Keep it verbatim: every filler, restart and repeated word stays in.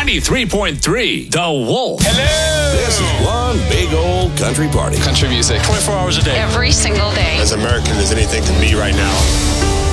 ninety-three point three, The Wolf. Hello! This is one big old country party. Country music. twenty-four hours a day. Every single day. As American as anything can be right now.